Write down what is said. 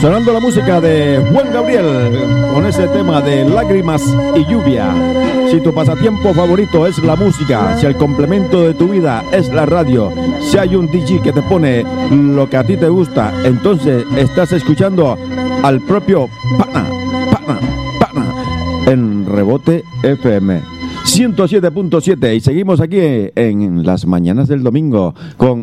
Sonando la música de Juan Gabriel con ese tema de lágrimas y lluvia. Si tu pasatiempo favorito es la música, si el complemento de tu vida es la radio, si hay un DJ que te pone lo que a ti te gusta, entonces estás escuchando al propio Pana en Rebote FM 107.7 y seguimos aquí en las mañanas del domingo con